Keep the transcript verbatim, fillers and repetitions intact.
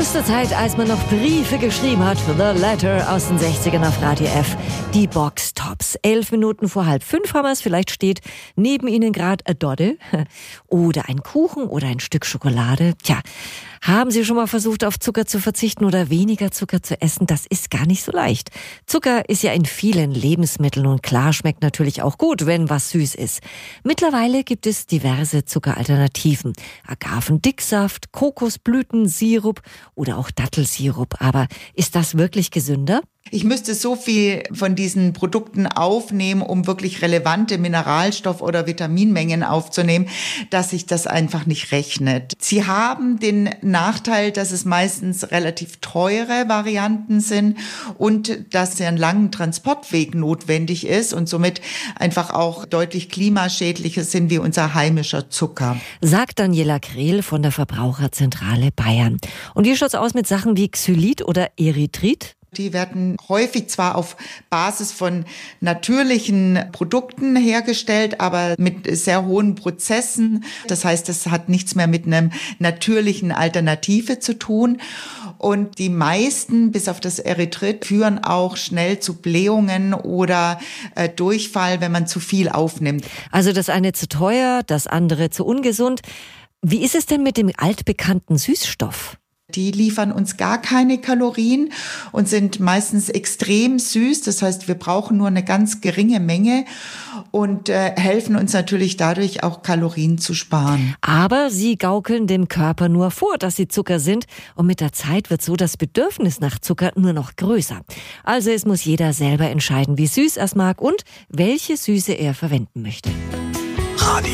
Höchste Zeit, als man noch Briefe geschrieben hat. The Letter aus den sechzigern auf Radio F. Die Box-Tops. Elf Minuten vor halb fünf haben wir es. Vielleicht steht neben Ihnen gerade eine Dodde oder ein Kuchen oder ein Stück Schokolade. Tja, haben Sie schon mal versucht, auf Zucker zu verzichten oder weniger Zucker zu essen? Das ist gar nicht so leicht. Zucker ist ja in vielen Lebensmitteln und klar, schmeckt natürlich auch gut, wenn was süß ist. Mittlerweile gibt es diverse Zuckeralternativen. Agavendicksaft, Kokosblütensirup oder auch Dattelsirup. Aber ist das wirklich gesünder? Ich müsste so viel von diesen Produkten aufnehmen, um wirklich relevante Mineralstoff- oder Vitaminmengen aufzunehmen, dass sich das einfach nicht rechnet. Sie haben den Nachteil, dass es meistens relativ teure Varianten sind und dass ein langen Transportweg notwendig ist und somit einfach auch deutlich klimaschädlicher sind wie unser heimischer Zucker. Sagt Daniela Krehl von der Verbraucherzentrale Bayern. Und wie schaut's aus mit Sachen wie Xylit oder Erythrit? Die werden häufig zwar auf Basis von natürlichen Produkten hergestellt, aber mit sehr hohen Prozessen. Das heißt, das hat nichts mehr mit einer natürlichen Alternative zu tun. Und die meisten, bis auf das Erythrit, führen auch schnell zu Blähungen oder äh, Durchfall, wenn man zu viel aufnimmt. Also das eine zu teuer, das andere zu ungesund. Wie ist es denn mit dem altbekannten Süßstoff? Die liefern uns gar keine Kalorien und sind meistens extrem süß. Das heißt, wir brauchen nur eine ganz geringe Menge und äh, helfen uns natürlich dadurch auch Kalorien zu sparen. Aber sie gaukeln dem Körper nur vor, dass sie Zucker sind. Und mit der Zeit wird so das Bedürfnis nach Zucker nur noch größer. Also es muss jeder selber entscheiden, wie süß er es mag und welche Süße er verwenden möchte.